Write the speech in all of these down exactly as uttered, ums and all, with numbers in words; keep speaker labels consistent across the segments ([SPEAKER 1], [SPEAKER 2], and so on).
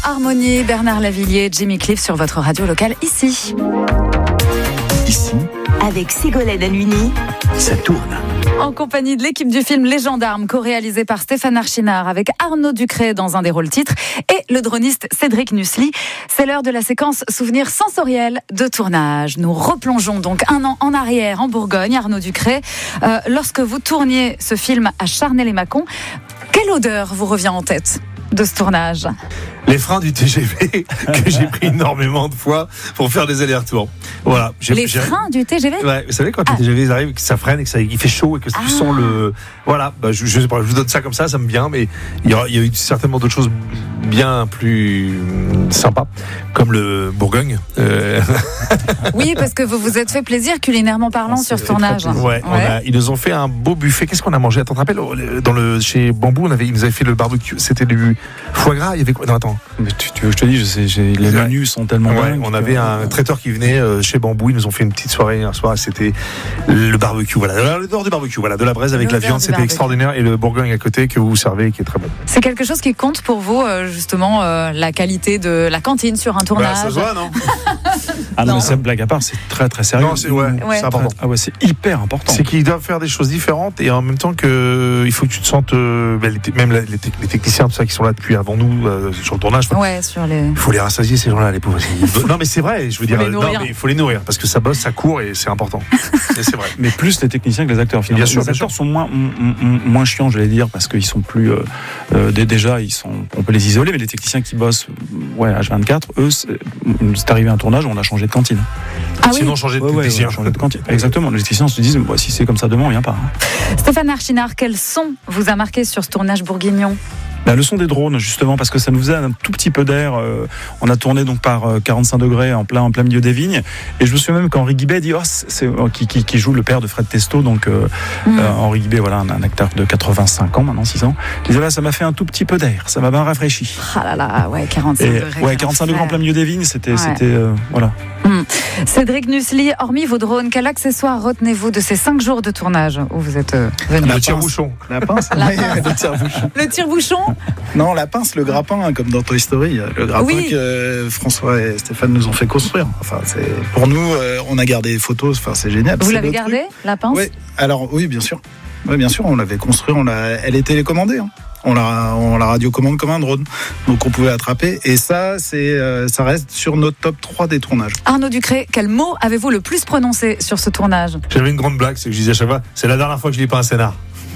[SPEAKER 1] Harmonie, Bernard Lavillier, Jimmy Cliff sur votre radio locale ici.
[SPEAKER 2] Ici,
[SPEAKER 3] avec Ségolène Halluny,
[SPEAKER 2] ça tourne.
[SPEAKER 1] En compagnie de l'équipe du film Les Gendarmes, co-réalisé par Stéphane Archinard avec Arnaud Ducré dans un des rôles titres et le droniste Cédric Nussli. C'est l'heure de la séquence Souvenirs sensoriels de tournage. Nous replongeons donc un an en arrière en Bourgogne, Arnaud Ducré. Euh, lorsque vous tourniez ce film à Charnay-les-Mâcons, quelle odeur vous revient en tête de ce tournage ?
[SPEAKER 4] Les freins du T G V que j'ai pris énormément de fois pour faire des allers-retours. Voilà. J'ai,
[SPEAKER 1] les
[SPEAKER 4] j'ai...
[SPEAKER 1] freins du T G V ?
[SPEAKER 4] Ouais, vous savez quand
[SPEAKER 1] ah.
[SPEAKER 4] le T G V arrive, que ça freine et que ça il fait chaud et que ah. tu sens le voilà. Bah, je, je sais pas, je vous donne ça comme ça, ça me vient, mais il y a, il y a eu certainement d'autres choses bien plus sympas, comme le Bourgogne. Euh...
[SPEAKER 1] Oui, parce que vous vous êtes fait plaisir culinairement parlant ah, sur ce tournage.
[SPEAKER 4] Ouais, ouais. On a, ils nous ont fait un beau buffet. Qu'est-ce qu'on a mangé ? Attends, tu te rappelles, dans le chez Bambou, on avait, ils nous avaient fait le barbecue. C'était du foie gras. Il y avait quoi ? Non, attends.
[SPEAKER 5] Mais tu, tu veux que je te dise, je sais, j'ai, les ouais. menus sont tellement
[SPEAKER 4] ouais,
[SPEAKER 5] dingues.
[SPEAKER 4] On avait un traiteur qui venait euh, chez Bambou. Ils nous ont fait une petite soirée un soir. C'était le barbecue. Voilà, le nord du barbecue. Voilà, de la braise avec la viande. C'était barbecue. Extraordinaire. Et le Bourgogne à côté que vous servez, qui est très bon.
[SPEAKER 1] C'est quelque chose qui compte pour vous, justement, euh, la qualité de la cantine sur un tournage.
[SPEAKER 4] Bah, ça se voit, non ?
[SPEAKER 5] Ah non, non, mais c'est blague à part, c'est très très sérieux.
[SPEAKER 4] Non, c'est, ouais, ouais. c'est important.
[SPEAKER 5] Ah ouais, c'est hyper important.
[SPEAKER 4] C'est qu'ils doivent faire des choses différentes et en même temps que il faut que tu te sentes, euh, même les, les techniciens, tout ça qui sont là depuis avant nous euh, sur le tournage.
[SPEAKER 1] Ouais, sur les.
[SPEAKER 4] Il faut les rassasier ces gens-là, les pauvres. Non, mais c'est vrai. Je veux dire, non, mais il faut les nourrir parce que ça bosse, ça court et c'est important. Et c'est vrai.
[SPEAKER 5] Mais plus les techniciens que les acteurs. Finalement,
[SPEAKER 4] bien sûr,
[SPEAKER 5] les
[SPEAKER 4] bien
[SPEAKER 5] acteurs
[SPEAKER 4] sûr.
[SPEAKER 5] sont moins m- m- moins chiants, je vais dire, parce qu'ils sont plus euh, euh, déjà, ils sont, on peut les isoler, mais les techniciens qui bossent, ouais, H vingt-quatre, eux, c'est, c'est arrivé à un tournage, on a changé de cantine.
[SPEAKER 1] Ah
[SPEAKER 4] Sinon,
[SPEAKER 1] oui.
[SPEAKER 4] changer de
[SPEAKER 5] ouais,
[SPEAKER 4] technicien.
[SPEAKER 5] Ouais, changer de cantine. Exactement. Les techniciens se disent, bah, si c'est comme ça demain, on vient pas. Hein.
[SPEAKER 1] Stéphane Archinard, quel son vous a marqué sur ce tournage bourguignon ?
[SPEAKER 5] La leçon des drones, justement, parce que ça nous faisait un tout petit peu d'air. Euh, on a tourné donc par euh, quarante-cinq degrés en plein, en plein milieu des vignes. Et je me souviens même qu'Henri Guibet dit, oh, c'est, c'est, oh, qui, qui, qui joue le père de Fred Testo, donc euh, mmh. euh, Henri Guibet, voilà, un, un acteur de quatre-vingt-cinq ans, maintenant six ans. Il disait, là, ça m'a fait un tout petit peu d'air, ça m'a bien rafraîchi.
[SPEAKER 1] Ah là là, ouais, quarante-cinq
[SPEAKER 5] et,
[SPEAKER 1] degrés.
[SPEAKER 5] Ouais, quarante-cinq degrés en plein milieu des vignes, c'était, ouais. c'était euh, voilà.
[SPEAKER 1] Mmh. Cédric Nussli, hormis vos drones, quel accessoire retenez-vous de ces cinq jours de tournage où vous êtes euh, venu ?
[SPEAKER 4] Le tire-bouchon.
[SPEAKER 2] La pince.
[SPEAKER 1] La
[SPEAKER 2] oui,
[SPEAKER 1] pince.
[SPEAKER 2] le tire-bouchon.
[SPEAKER 1] Le tire-bouchon ?
[SPEAKER 2] Non, la pince, le grappin, comme dans Toy Story, le grappin oui. que François et Stéphane nous ont fait construire. Enfin, c'est pour nous, euh, on a gardé des photos. Enfin, c'est génial.
[SPEAKER 1] Vous
[SPEAKER 2] c'est
[SPEAKER 1] l'avez gardé, truc. La pince ?
[SPEAKER 2] Oui. Alors oui, bien sûr. Oui, bien sûr, on l'avait construit. On l'a. Elle était télécommandée. Hein. On la, on la radiocommande comme un drone, donc on pouvait attraper. Et ça, c'est, euh, ça reste sur notre top trois des tournages.
[SPEAKER 1] Arnaud Ducré, quel mot avez-vous le plus prononcé sur ce tournage ?
[SPEAKER 4] J'avais une grande blague, c'est que je disais à chaque fois, c'est la dernière fois que je lis pas un scénar.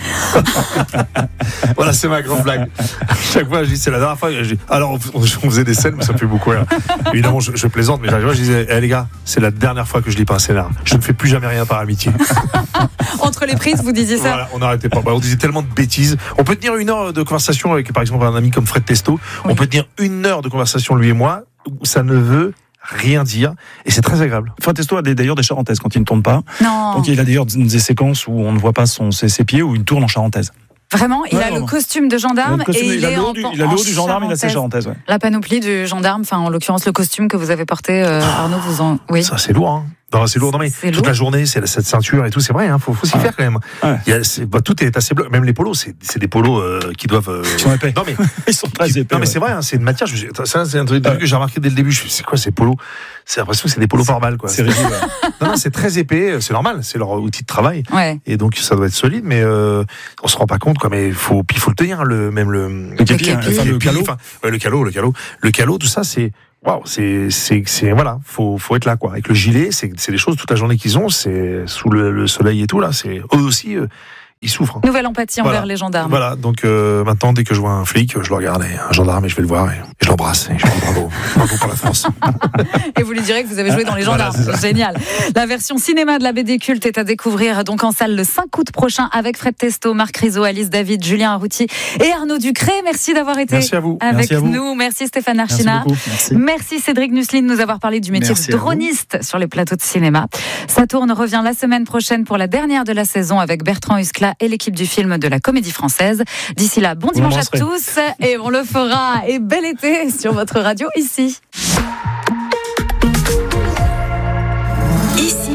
[SPEAKER 4] Voilà, c'est ma grande blague. Chaque fois, je dis c'est la dernière fois. Je dis, alors, on faisait des scènes, mais ça me fait beaucoup rire. Évidemment, je, je plaisante, mais je disais, hey, les gars, c'est la dernière fois que je lis pas un scénar. Je ne fais plus jamais rien par amitié.
[SPEAKER 1] Entre les prises, vous disiez ça.
[SPEAKER 4] Voilà, on n'arrêtait pas. Bah, on disait tellement de bêtises. On peut tenir une heure de conversation avec, par exemple, un ami comme Fred Testo. Oui. On peut tenir une heure de conversation, lui et moi, où ça ne veut rien dire, et c'est très agréable.
[SPEAKER 5] Fred Testo a des, d'ailleurs des charentaises quand il ne tourne pas.
[SPEAKER 1] Non.
[SPEAKER 5] Donc il a d'ailleurs des séquences où on ne voit pas son, ses, ses pieds, où il tourne en charentaise.
[SPEAKER 1] Vraiment, il
[SPEAKER 5] ouais,
[SPEAKER 1] a
[SPEAKER 5] vraiment.
[SPEAKER 1] le costume de gendarme
[SPEAKER 5] le costume,
[SPEAKER 1] et il,
[SPEAKER 5] il a
[SPEAKER 1] est
[SPEAKER 5] le haut
[SPEAKER 1] en,
[SPEAKER 5] du,
[SPEAKER 1] en,
[SPEAKER 5] il a le haut du gendarme, il a ses charentaises. Ouais.
[SPEAKER 1] La panoplie du gendarme, enfin en l'occurrence le costume que vous avez porté, euh, Arnaud, vous en... Oui.
[SPEAKER 4] Ça c'est lourd, hein. Non, c'est lourd, non mais
[SPEAKER 1] c'est
[SPEAKER 4] toute
[SPEAKER 1] lourd.
[SPEAKER 4] La journée, c'est cette ceinture et tout, c'est vrai, hein, faut, faut s'y ouais. faire quand même.
[SPEAKER 5] Ouais.
[SPEAKER 4] Il y a, c'est, bah, tout est assez bleu, même les polos, c'est, c'est des polos euh, qui doivent. Euh...
[SPEAKER 5] Ils sont épais.
[SPEAKER 4] Non mais
[SPEAKER 5] ils sont très
[SPEAKER 4] qui,
[SPEAKER 5] épais.
[SPEAKER 4] Non mais
[SPEAKER 5] ouais.
[SPEAKER 4] c'est vrai, hein, c'est une matière. Je, ça, c'est un truc
[SPEAKER 5] ouais.
[SPEAKER 4] que j'ai remarqué dès le début. Je, c'est quoi ces polos ? C'est l'impression que c'est des polos par balle, quoi.
[SPEAKER 5] C'est rigide. Ouais.
[SPEAKER 4] Non, non, c'est très épais, c'est normal, c'est leur outil de travail.
[SPEAKER 1] Ouais.
[SPEAKER 4] Et donc ça doit être solide, mais euh, on se rend pas compte, quoi. Mais faut, puis il faut le tenir, le même le.
[SPEAKER 5] Le képi, hein,
[SPEAKER 4] enfin,
[SPEAKER 5] le calot.
[SPEAKER 4] Enfin, ouais, le calot, le calot, le calot, tout ça, c'est. Waouh, c'est, c'est, c'est, voilà, faut, faut être là, quoi. Avec le gilet, c'est, c'est des choses toute la journée qu'ils ont, c'est sous le, le soleil et tout, là, c'est, eux aussi, euh, ils souffrent. Hein.
[SPEAKER 1] Nouvelle empathie
[SPEAKER 4] voilà.
[SPEAKER 1] envers les gendarmes.
[SPEAKER 4] Voilà, donc, euh, maintenant, dès que je vois un flic, je le regarde, et un gendarme, et je vais le voir, et, et je l'embrasse, et je lui dis bravo, bravo pour la France.
[SPEAKER 1] Et vous lui direz que vous avez joué dans les gendarmes. Voilà, c'est génial. La version cinéma de la B D culte est à découvrir donc en salle le cinq août prochain avec Fred Testo, Marc Rizzo, Alice David, Julien Arrouti et Arnaud Ducré. Merci d'avoir été
[SPEAKER 4] Merci à vous.
[SPEAKER 1] avec
[SPEAKER 4] Merci à vous.
[SPEAKER 1] nous. Merci Stéphane Archinard.
[SPEAKER 2] Merci, Merci.
[SPEAKER 1] Merci Cédric Nussli de nous avoir parlé du métier
[SPEAKER 2] Merci
[SPEAKER 1] de droniste sur les plateaux de cinéma. Ça tourne revient la semaine prochaine pour la dernière de la saison avec Bertrand Huskla et l'équipe du film de la Comédie Française. D'ici là, bon dimanche à tous et on le fera. Et bel été sur votre radio ici.
[SPEAKER 3] Ici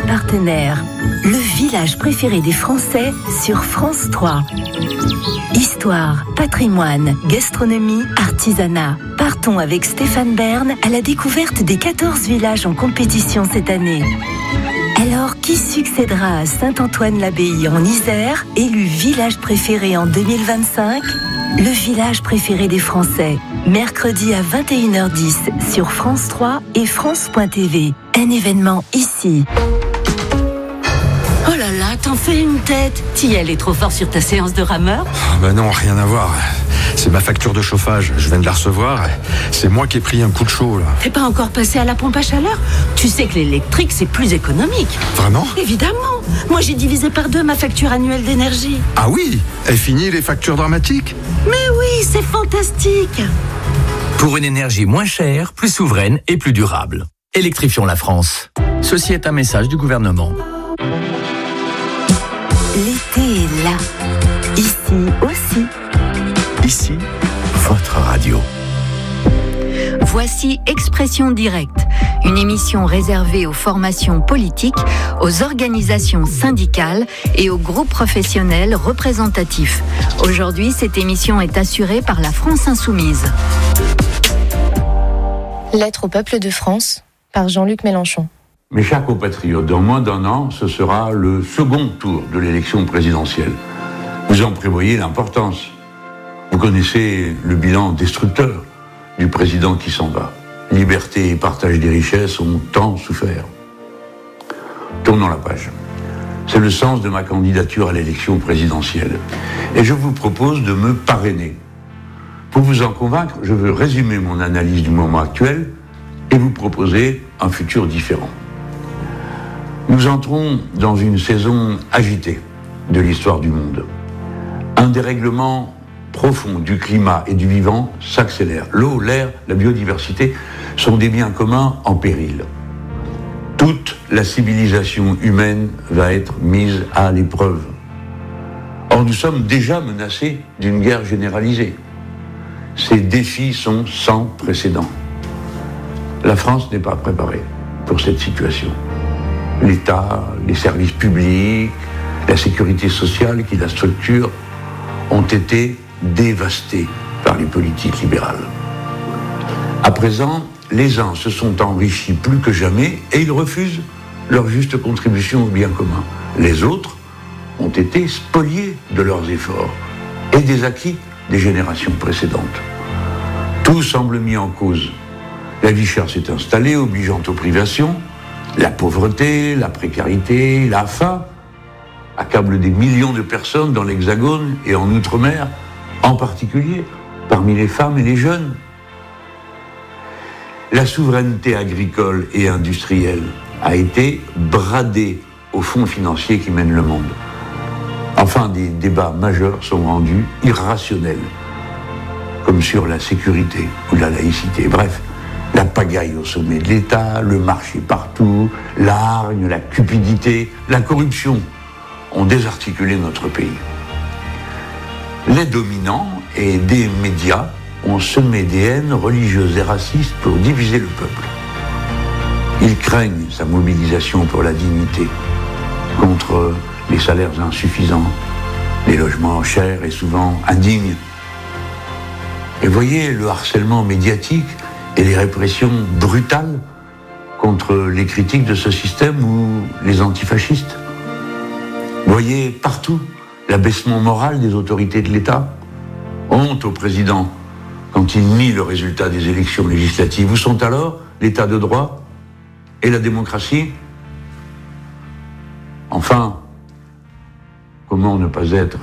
[SPEAKER 3] partenaires. Le village préféré des Français sur France trois. Histoire, patrimoine, gastronomie, artisanat. Partons avec Stéphane Bern à la découverte des quatorze villages en compétition cette année. Alors, qui succédera à Saint-Antoine-l'Abbaye en Isère, élu village préféré en deux mille vingt-cinq ? Le village préféré des Français, mercredi à vingt et une heures dix sur France trois et France point T V. Un événement ici.
[SPEAKER 6] Oh là là, t'en fais une tête. T'y allais trop fort sur ta séance de rameur ?
[SPEAKER 7] Ah bah non, rien à voir. C'est ma facture de chauffage, je viens de la recevoir. C'est moi qui ai pris un coup de chaud là.
[SPEAKER 6] T'es pas encore passé à la pompe à chaleur ? Tu sais que l'électrique c'est plus économique.
[SPEAKER 7] Vraiment ?
[SPEAKER 6] Évidemment. Moi j'ai divisé par deux ma facture annuelle d'énergie.
[SPEAKER 7] Ah oui ? Est fini les factures dramatiques ?
[SPEAKER 6] Mais oui, c'est fantastique.
[SPEAKER 8] Pour une énergie moins chère, plus souveraine et plus durable. Électrifions la France. Ceci est un message du gouvernement.
[SPEAKER 3] L'été est là. Ici aussi.
[SPEAKER 8] Ici, votre radio.
[SPEAKER 9] Voici Expression Directe, une émission réservée aux formations politiques, aux organisations syndicales et aux groupes professionnels représentatifs. Aujourd'hui, cette émission est assurée par la France Insoumise.
[SPEAKER 10] Lettre au peuple de France, par Jean-Luc Mélenchon.
[SPEAKER 11] Mes chers compatriotes, dans moins d'un an, ce sera le second tour de l'élection présidentielle. Vous en prévoyez l'importance. Vous connaissez le bilan destructeur du président qui s'en va. Liberté et partage des richesses ont tant souffert. Tournons la page. C'est le sens de ma candidature à l'élection présidentielle. Et je vous propose de me parrainer. Pour vous en convaincre, je veux résumer mon analyse du moment actuel et vous proposer un futur différent. Nous entrons dans une saison agitée de l'histoire du monde. Un dérèglement profond du climat et du vivant s'accélère. L'eau, l'air, la biodiversité sont des biens communs en péril. Toute la civilisation humaine va être mise à l'épreuve. Or, nous sommes déjà menacés d'une guerre généralisée. Ces défis sont sans précédent. La France n'est pas préparée pour cette situation. L'État, les services publics, la sécurité sociale qui la structure ont été dévastés par les politiques libérales. À présent, les uns se sont enrichis plus que jamais et ils refusent leur juste contribution au bien commun. Les autres ont été spoliés de leurs efforts et des acquis des générations précédentes. Tout semble mis en cause. La vie chère s'est installée, obligeant aux privations. La pauvreté, la précarité, la faim accablent des millions de personnes dans l'Hexagone et en Outre-mer, en particulier parmi les femmes et les jeunes. La souveraineté agricole et industrielle a été bradée aux fonds financiers qui mènent le monde. Enfin, des débats majeurs sont rendus irrationnels, comme sur la sécurité ou la laïcité. Bref, la pagaille au sommet de l'État, le marché partout, la hargne, la cupidité, la corruption ont désarticulé notre pays. Les dominants et des médias ont semé des haines religieuses et racistes pour diviser le peuple. Ils craignent sa mobilisation pour la dignité, contre les salaires insuffisants, les logements chers et souvent indignes. Et voyez le harcèlement médiatique et les répressions brutales contre les critiques de ce système ou les antifascistes. Voyez partout l'abaissement moral des autorités de l'État. Honte au président quand il nie le résultat des élections législatives. Où sont alors l'État de droit et la démocratie ? Enfin, comment ne pas être